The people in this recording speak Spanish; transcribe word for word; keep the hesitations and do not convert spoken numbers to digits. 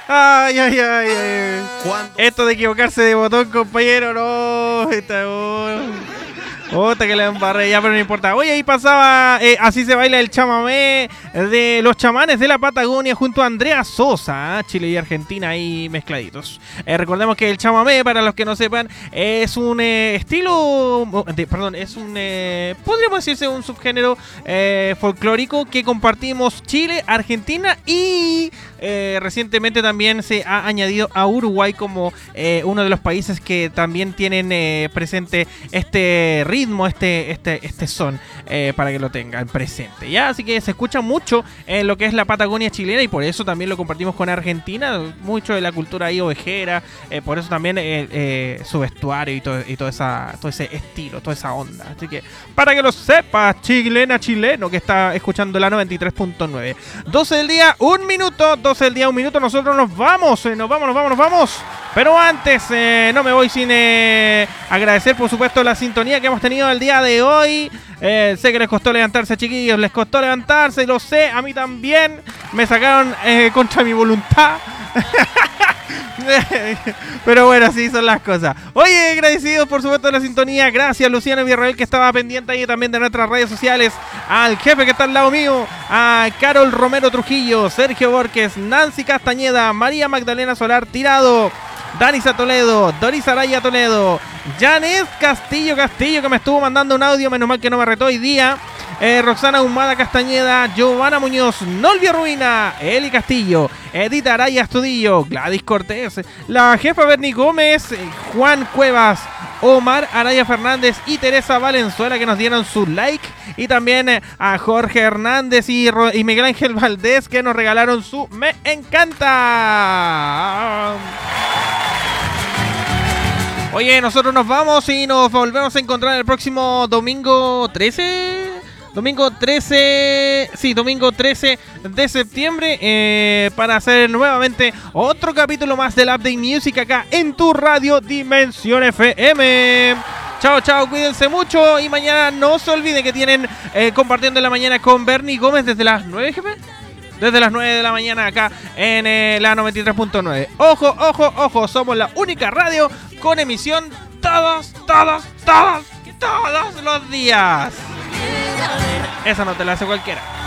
Ay, ay, ay, ay. Esto de equivocarse de botón, compañero, no. Esta, oh. Otra que le embarré, ya, pero no importa. Oye, ahí pasaba, eh, así se baila el chamamé de los chamanes de la Patagonia junto a Andrea Sosa, ¿eh? Chile y Argentina ahí mezcladitos. Eh, recordemos que el chamamé, para los que no sepan, es un eh, estilo, de, perdón, es un, eh, podríamos decirse un subgénero eh, folclórico que compartimos Chile, Argentina y eh, recientemente también se ha añadido a Uruguay como eh, uno de los países que también tienen eh, presente este ritmo. Este, este, este son eh, para que lo tengan presente, ¿ya? Así que se escucha mucho en lo que es la Patagonia chilena y por eso también lo compartimos con Argentina, mucho de la cultura ahí ovejera, eh, por eso también eh, eh, su vestuario y, todo, y todo, esa, todo ese estilo, toda esa onda. Así que para que lo sepas, chilena, chileno, que está escuchando la noventa y tres punto nueve. doce del día, un minuto, doce del día, un minuto, nosotros nos vamos, eh, nos vamos, nos vamos, nos vamos. Pero antes, eh, no me voy sin eh, agradecer, por supuesto, la sintonía que hemos tenido el día de hoy. Eh, sé que les costó levantarse, chiquillos, les costó levantarse, lo sé, a mí también. Me sacaron eh, contra mi voluntad. Pero bueno, así son las cosas. Oye, agradecidos por supuesto de la sintonía. Gracias Luciano Villarreal, que estaba pendiente ahí también de nuestras redes sociales. Al jefe que está al lado mío, a Carol Romero Trujillo, Sergio Borges, Nancy Castañeda, María Magdalena Solar Tirado, Danisa Toledo, Doris Araya Toledo, Janet Castillo Castillo, que me estuvo mandando un audio, menos mal que no me retó hoy día. Eh, Roxana Humada Castañeda, Giovanna Muñoz, Nolvia Ruina, Eli Castillo, Edita Araya Estudillo, Gladys Cortés, la jefa Berni Gómez, Juan Cuevas, Omar Araya Fernández y Teresa Valenzuela, que nos dieron su like, y también eh, a Jorge Hernández y, Ro- y Miguel Ángel Valdés, que nos regalaron su me encanta. Oye, nosotros nos vamos y nos volvemos a encontrar el próximo domingo trece. Domingo trece, sí, domingo trece de septiembre eh, para hacer nuevamente otro capítulo más del Update Music acá en tu radio Dimensión F M. Chao, chao, cuídense mucho y mañana no se olviden que tienen eh, compartiendo en la mañana con Bernie Gómez desde las nueve, jefe. Desde las nueve de la mañana acá en eh, la noventa y tres punto nueve. Ojo, ojo, ojo, somos la única radio con emisión todos, todos, todos, todos los días. Esa no te la hace cualquiera.